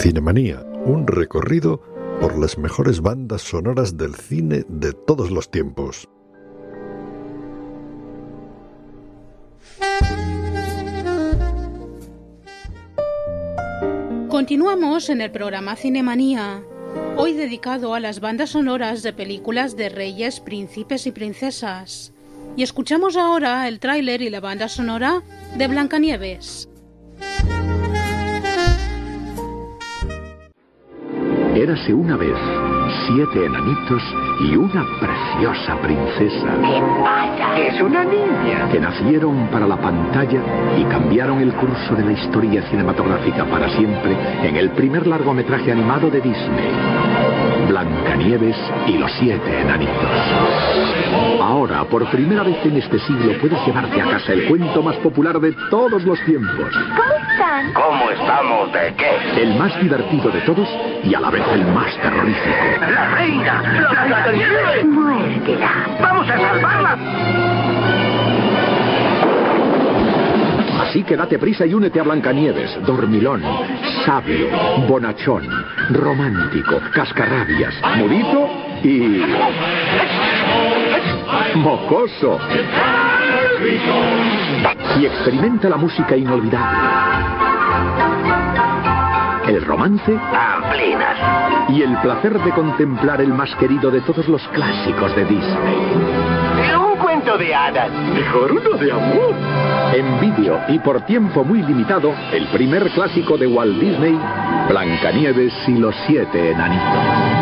Cinemanía, un recorrido por las mejores bandas sonoras del cine de todos los tiempos. Continuamos en el programa Cinemanía, hoy dedicado a las bandas sonoras de películas de reyes, príncipes y princesas. Y escuchamos ahora el tráiler y la banda sonora de Blancanieves. Érase una vez 7 enanitos y una preciosa princesa. ¿Qué pasa? Es una niña. Que nacieron para la pantalla y cambiaron el curso de la historia cinematográfica para siempre en el primer largometraje animado de Disney, Blancanieves y los 7 enanitos. Ahora, por primera vez en este siglo, puedes llevarte a casa el cuento más popular de todos los tiempos. ¿Cómo están? ¿Cómo estamos de qué? El más divertido de todos y a la vez el más terrorífico. ¡La reina! ¡La Blancanieves! Muérdela. ¡Vamos a salvarla! Así que date prisa y únete a Blancanieves, dormilón, sabio, bonachón, romántico, cascarrabias, mudito y... mocoso. Y experimenta la música inolvidable, el romance ¡Amplinas! y el placer de contemplar el más querido de todos los clásicos de Disney. ¡Un cuento de hadas! Mejor uno de amor. En vídeo y por tiempo muy limitado, el primer clásico de Walt Disney, Blancanieves y los 7 enanitos.